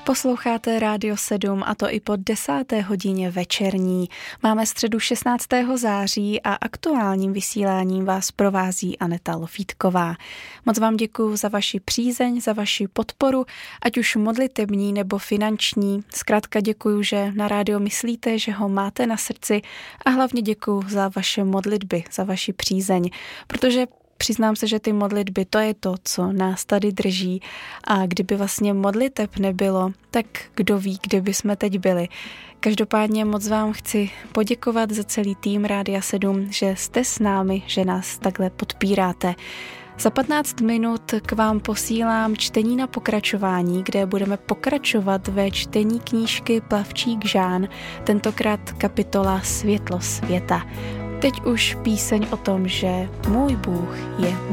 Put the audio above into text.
Posloucháte Rádio 7 a to i po 10. hodině večerní. Máme středu 16. září a aktuálním vysíláním vás provází Aneta Lofítková. Moc vám děkuju za vaši přízeň, za vaši podporu, ať už modlitební nebo finanční. Zkrátka děkuju, že na rádio myslíte, že ho máte na srdci a hlavně děkuju za vaše modlitby, za vaši přízeň, protože přiznám se, že ty modlitby, to je to, co nás tady drží a kdyby vlastně modliteb nebylo, tak kdo ví, kde by jsme teď byli. Každopádně moc vám chci poděkovat za celý tým Rádia 7, že jste s námi, že nás takhle podpíráte. Za 15 minut k vám posílám čtení na pokračování, kde budeme pokračovat ve čtení knížky Plavčík Žán, tentokrát kapitola Světlo světa. Teď už píseň o tom, že můj Bůh je